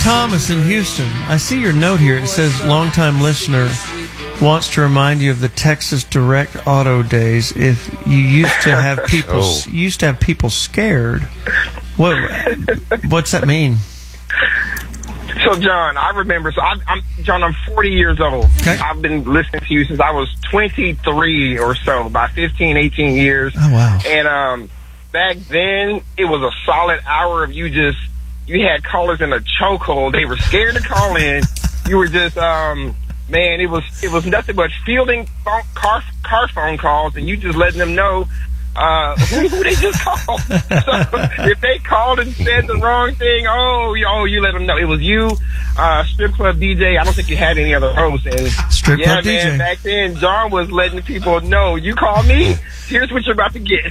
Thomas in Houston. I see your note here. It says, longtime listener wants to remind you of the Texas Direct Auto days. If you used to have people, scared. What's that mean? So, John, I remember. So, I'm 40 years old. Okay. I've been listening to you since I was 23 or so, about 15, 18 years. Oh, wow. And back then, it was a solid hour of you had callers in a chokehold. They were scared to call in. You were just, man, it was nothing but fielding car phone calls, and you just letting them know who they just called. So if they called and said the wrong thing, you let them know it was you. Strip club DJ. I don't think you had any other hosts. And Strip club DJ. Man, back then, John was letting people know, you call me, here's what you're about to get.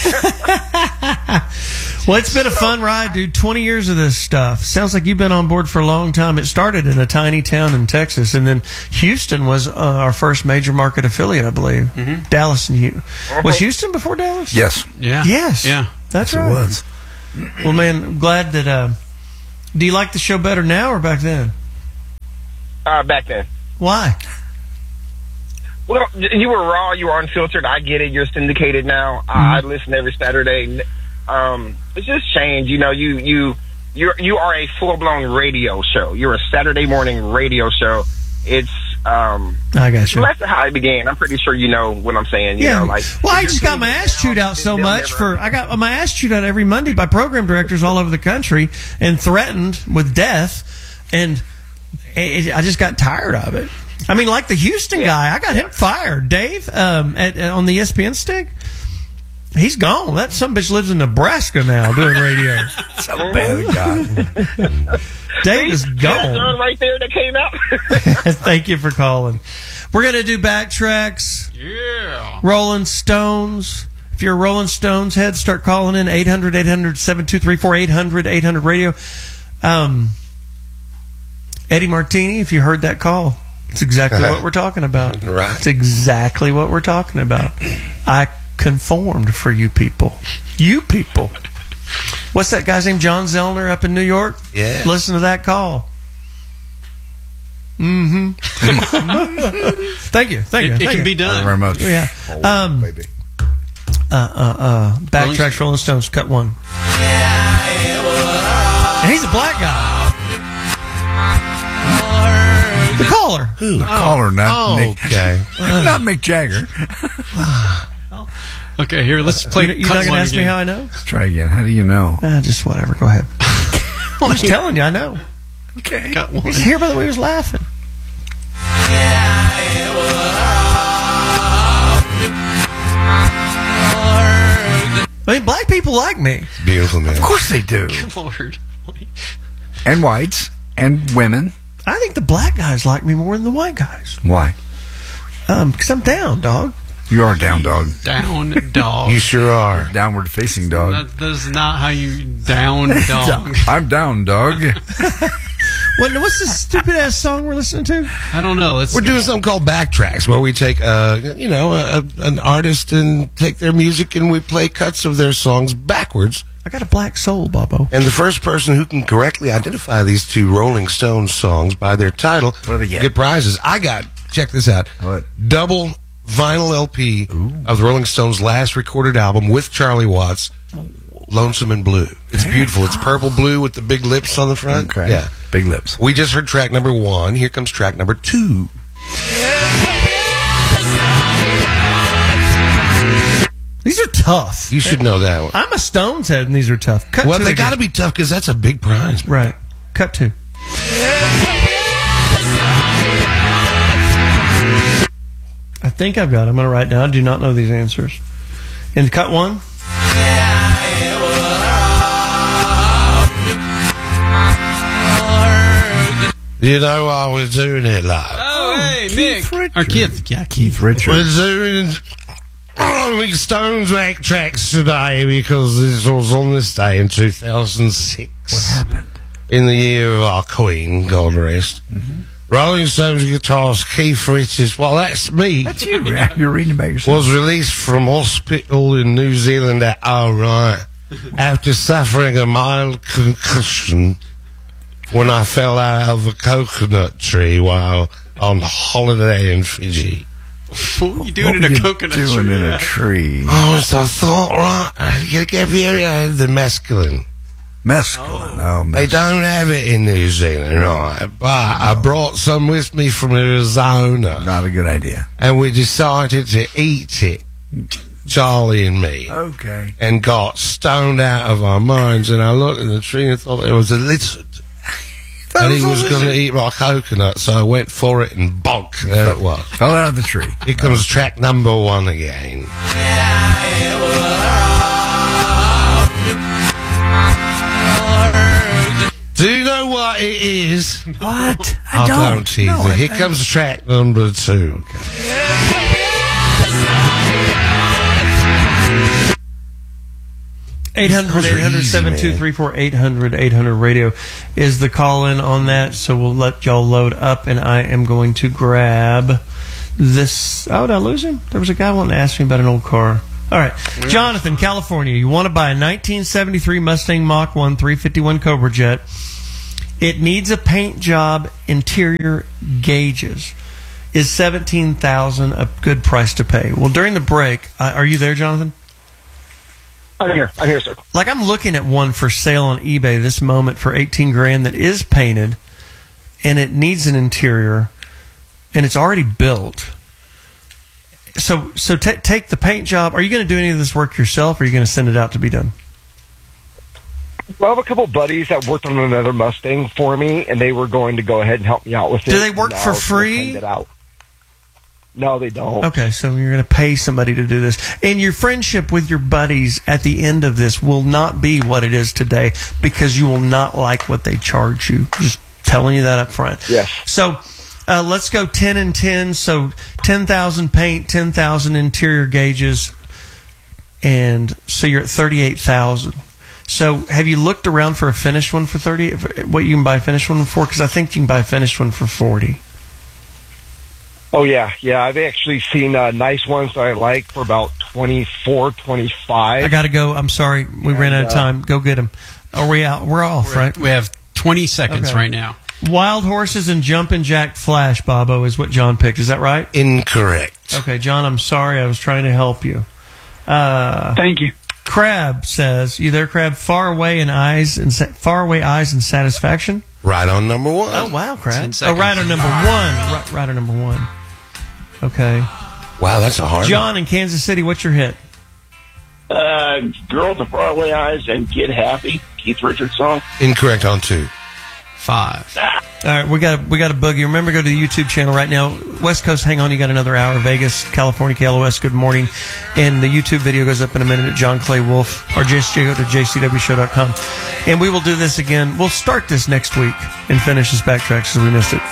Well, it's been a fun ride, dude. 20 years of this stuff. Sounds like you've been on board for a long time. It started in a tiny town in Texas, and then Houston was our first major market affiliate, I believe. Mm-hmm. Dallas and Houston. Was Houston before Dallas? Yes. Yeah. Yes. Yeah. That's right. It was. Well, man, I'm glad that... do you like the show better now or back then? Back then. Why? Well, you were raw. You were unfiltered. I get it. You're syndicated now. I listen every Saturday. It's just changed. You know, you are a full-blown radio show. You're a Saturday morning radio show. It's I got you. That's how it began. I'm pretty sure you know what I'm saying. You know, like, well, I just got my ass chewed out so much I got my ass chewed out every Monday by program directors all over the country and threatened with death, and I just got tired of it. I mean, like the Houston guy, I got him fired. Dave, on the ESPN stick, he's gone. That sumbitch lives in Nebraska now doing radio. That's a bad guy. Dave is gone. Right there that came out. Thank you for calling. We're going to do backtracks. Yeah. Rolling Stones. If you're a Rolling Stones head, start calling in 800-800-7234, 800-800-radio. Eddie Martini, if you heard that call, it's exactly what we're talking about. Right. It's exactly what we're talking about. I conformed for you people. You people. What's that guy's name? John Zellner up in New York? Yeah. Listen to that call. Mm-hmm. Thank you. It can be done. Very much. Yeah. Baby. Backtracks, Rolling Stones, cut one. And he's a black guy. The caller. The caller, not Nick. Okay. Not Mick Jagger. Okay, here, let's play. You're not going to ask me how I know? Let's try again. How do you know? Just whatever. Go ahead. I'm just telling you, I know. Okay. Got one. He's here by the way he was laughing. I mean, black people like me. Beautiful, man. Of course they do. Lord. And whites and women. I think the black guys like me more than the white guys. Why? Because I'm down, dog. You are down dog. Down dog. You sure are. Downward facing dog. That's not how you down dog. I'm down dog. What's this stupid ass song we're listening to? I don't know. We're doing something called backtracks, where we take, an artist and take their music and we play cuts of their songs backwards. I got a black soul, Bobo. And the first person who can correctly identify these two Rolling Stones songs by their title What do they get? get prizes. I got, check this out, What? double vinyl LP of the Rolling Stones' last recorded album with Charlie Watts, Lonesome and Blue. It's beautiful. It's purple blue with the big lips on the front. Okay. Yeah. Big lips. We just heard track number 1. Here comes track number 2. These are tough. You should know that one. I'm a Stones head, and these are tough. Cut Well, two they again. got to be tough because that's a big prize. Right. Cut two. I think I've got it. I'm going to write down. I do not know these answers. And cut one. You know why we're doing it live? Oh, hey, Keith Nick. Richards. Or Keith. Yeah, Keith. Richards. We're doing Rolling Stones backtracks today because this was on this day in 2006. What happened? In the year of our Queen, God rest. Mm-hmm. Rolling Stones guitarist Keith Richards, well, that's me, That's you. You're reading about yourself. was released from hospital in New Zealand after suffering a mild concussion when I fell out of a coconut tree while on holiday in Fiji. What are you doing in a coconut doing tree? in a tree? Oh, so I thought, right, you get the mescaline. Mescaline. Oh, They don't have it in New Zealand, right? But I brought some with me from Arizona, not a good idea. and we decided to eat it, Charlie and me, Okay. and got stoned out of our minds. And I looked in the tree and thought it was a lizard. And he was going to eat my coconut, so I went for it and bonk, there it was. Fell out of the tree. Here comes track number 1 again. Do you know what it is? What? I don't either. No, Here comes track number 2. Eight hundred 723 800 radio is the call in on that. So we'll let y'all load up, and I am going to grab this. Oh, did I lose him? There was a guy wanting to ask me about an old car. All right, Jonathan, California. You want to buy a 1973 Mustang Mach 1 351 Cobra Jet. It needs a paint job, interior gauges. Is $17,000 a good price to pay? Well, during the break, are you there, Jonathan? I'm here, sir. Like, I'm looking at one for sale on eBay this moment for $18,000 that is painted, and it needs an interior, and it's already built. So take the paint job. Are you going to do any of this work yourself, or are you going to send it out to be done? Well, I have a couple buddies that worked on another Mustang for me, and they were going to go ahead and help me out with it. Do they work And for I was gonna free? send it out. No, they don't. Okay, so you're going to pay somebody to do this. And your friendship with your buddies at the end of this will not be what it is today, because you will not like what they charge you. Just telling you that up front. Yes. So let's go 10 and 10. So 10,000 paint, 10,000 interior gauges, and so you're at 38,000. So have you looked around for a finished one for 30? What you can buy a finished one for? Because I think you can buy a finished one for 40. Oh, yeah. I've actually seen nice ones that I like for about 24, 25. I got to go. I'm sorry. We ran out of time. Go get them. Are we out? We're off, right? We have 20 seconds Okay. right now. Wild Horses and Jumpin' Jack Flash, Bobo, is what John picked. Is that right? Incorrect. Okay, John, I'm sorry. I was trying to help you. Thank you. Crab says, you there, Crab? Faraway eyes and satisfaction. Right on number 1. Oh, wow, 10 Crab. Oh, seconds. rider number 1. Rider number 1. Okay. Wow, that's a hard John in Kansas City, what's your hit? Girl with the Faraway Eyes and Get Happy, Keith Richards song. Incorrect on 2. 5. All right, we got a boogie. Remember, go to the YouTube channel right now. West Coast, hang on, you got another hour. Vegas, California, KLOS, good morning. And the YouTube video goes up in a minute at John Clay Wolf, or just go to jcwshow.com. And we will do this again. We'll start this next week and finish this backtrack because we missed it.